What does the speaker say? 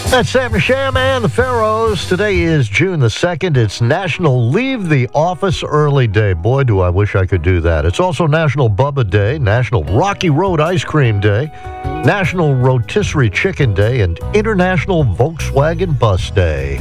That's Sam and Sham and the Pharaohs. Today is June the 2nd. It's National Leave the Office Early Day. Boy, do I wish I could do that. It's also National Bubba Day, National Rocky Road Ice Cream Day, National Rotisserie Chicken Day, and International Volkswagen Bus Day.